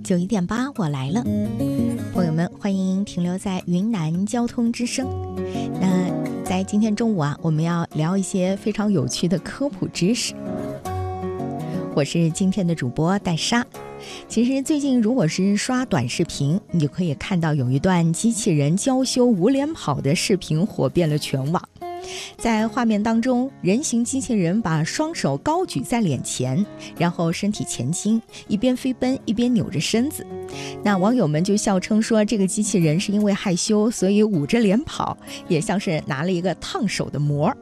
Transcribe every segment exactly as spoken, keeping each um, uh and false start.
九一点八，我来了，朋友们，欢迎停留在云南交通之声。那在今天中午啊，我们要聊一些非常有趣的科普知识。我是今天的主播戴莎。其实最近如果是刷短视频，你就可以看到有一段机器人娇羞无脸跑的视频火遍了全网。在画面当中，人形机器人把双手高举在脸前，然后身体前倾，一边飞奔一边扭着身子。那网友们就笑称说，这个机器人是因为害羞，所以捂着脸跑，也像是拿了一个烫手的膜。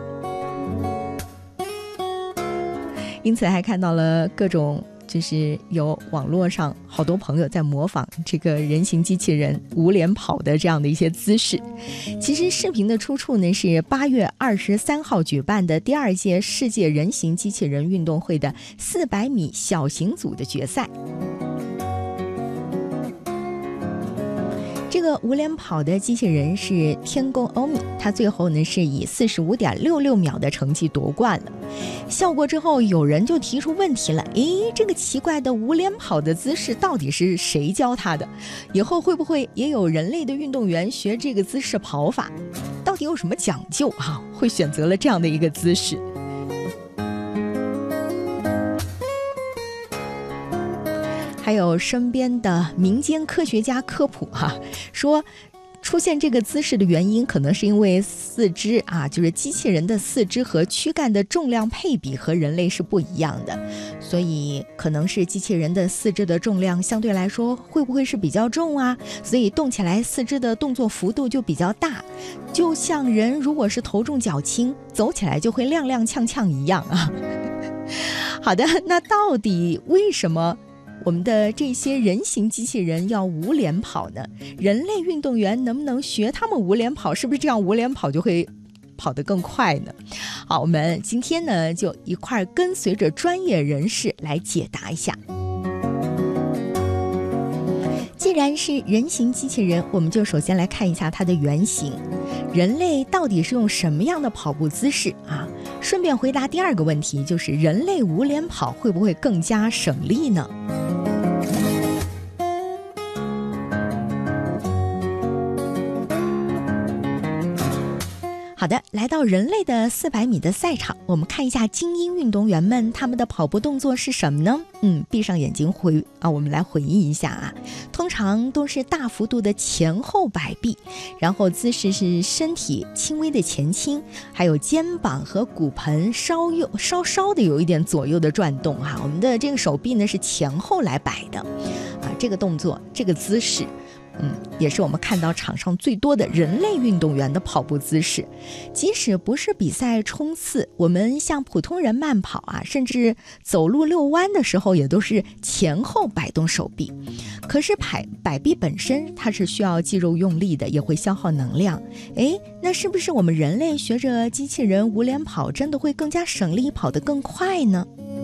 因此还看到了各种就是有网络上好多朋友在模仿这个人形机器人无脸跑的这样的一些姿势。其实视频的出处呢是八月二十三号举办的第二届世界人形机器人运动会的四百米小型组的决赛。这个无脸跑的机器人是天宫欧米，他最后呢是以四十五点六六秒的成绩夺冠了。笑过之后，有人就提出问题了，诶，这个奇怪的无脸跑的姿势到底是谁教他的？以后会不会也有人类的运动员学这个姿势跑法？到底有什么讲究啊？会选择了这样的一个姿势？还有身边的民间科学家科普哈、啊，说出现这个姿势的原因可能是因为四肢啊，就是机器人的四肢和躯干的重量配比和人类是不一样的，所以可能是机器人的四肢的重量相对来说会不会是比较重啊？所以动起来四肢的动作幅度就比较大，就像人如果是头重脚轻，走起来就会踉踉跄跄一样啊。好的，那到底为什么我们的这些人形机器人要无脸跑呢？人类运动员能不能学他们无脸跑？是不是这样无脸跑就会跑得更快呢？好，我们今天呢就一块跟随着专业人士来解答一下。既然是人形机器人，我们就首先来看一下它的原型。人类到底是用什么样的跑步姿势啊？顺便回答第二个问题，就是人类无脸跑会不会更加省力呢？好的，来到人类的四百米的赛场，我们看一下精英运动员们他们的跑步动作是什么呢？嗯，闭上眼睛回啊，我们来回忆一下啊。通常都是大幅度的前后摆臂，然后姿势是身体轻微的前倾，还有肩膀和骨盆稍右稍稍的有一点左右的转动哈、啊。我们的这个手臂呢是前后来摆的啊，这个动作这个姿势。嗯，也是我们看到场上最多的人类运动员的跑步姿势。即使不是比赛冲刺，我们像普通人慢跑啊，甚至走路遛弯的时候，也都是前后摆动手臂。可是摆摆臂本身它是需要肌肉用力的，也会消耗能量。诶，那是不是我们人类学着机器人无脸跑，真的会更加省力，跑得更快呢？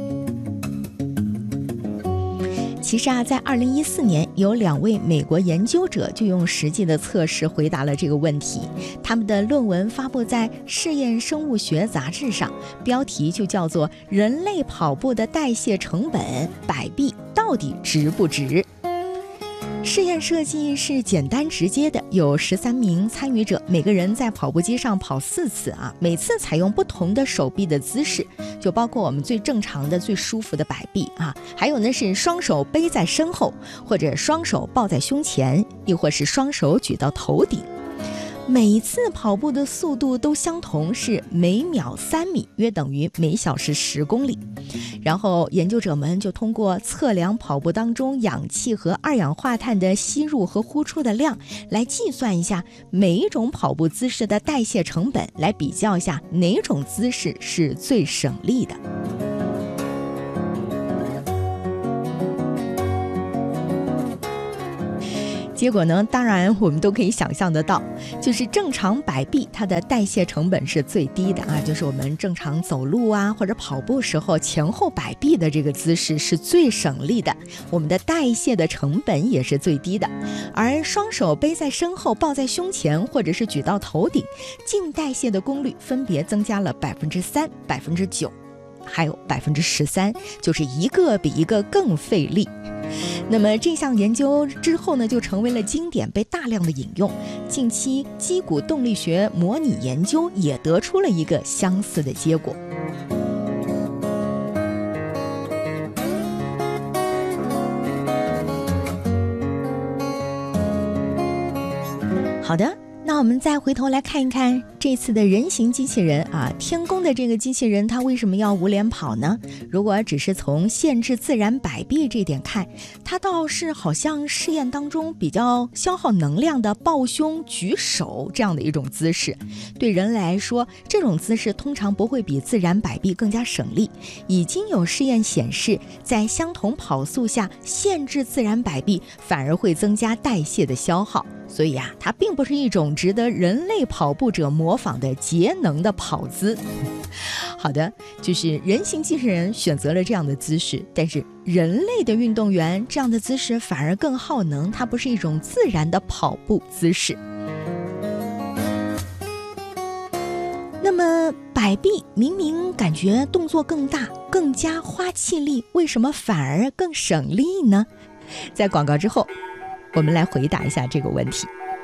其实啊，在二零一四年，有两位美国研究者就用实际的测试回答了这个问题。他们的论文发布在《试验生物学》杂志上，标题就叫做《人类跑步的代谢成本：摆臂到底值不值》。试验设计是简单直接的，有十三名参与者，每个人在跑步机上跑四次啊，每次采用不同的手臂的姿势，就包括我们最正常的、最舒服的摆臂啊，还有呢是双手背在身后，或者双手抱在胸前，又或是双手举到头顶。每一次跑步的速度都相同，是每秒三米，约等于每小时十公里。然后研究者们就通过测量跑步当中氧气和二氧化碳的吸入和呼出的量，来计算一下每一种跑步姿势的代谢成本，来比较一下哪种姿势是最省力的。结果呢，当然我们都可以想象得到，就是正常摆臂它的代谢成本是最低的啊，就是我们正常走路啊或者跑步时候前后摆臂的这个姿势是最省力的，我们的代谢的成本也是最低的。而双手背在身后抱在胸前或者是举到头顶，净代谢的功率分别增加了百分之三、百分之九还有百分之十三，就是一个比一个更费力。 那么这项研究之后呢，就成为了经典，被大量的引用。近期肌骨动力学模拟研究也得出了一个相似的结果。好的，那我们再回头来看一看这次的人形机器人啊，天宫的这个机器人它为什么要无脸跑呢？如果只是从限制自然摆臂这点看，它倒是好像试验当中比较消耗能量的抱胸举手这样的一种姿势。对人来说，这种姿势通常不会比自然摆臂更加省力。已经有试验显示，在相同跑速下限制自然摆臂反而会增加代谢的消耗。所以啊，它并不是一种值得人类跑步者模仿的节能的跑姿。好的，就是人形机器人选择了这样的姿势，但是人类的运动员这样的姿势反而更耗能，它不是一种自然的跑步姿势。那么摆臂明明感觉动作更大，更加花气力，为什么反而更省力呢？在广告之后，我们来回答一下这个问题。